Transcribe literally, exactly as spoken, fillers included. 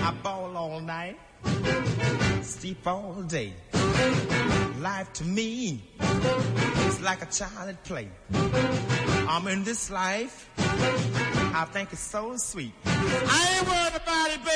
I ball all night, sleep all day. Life to me is like a child at play. I'm in this life, I think it's so sweet. I ain't worried about it, baby.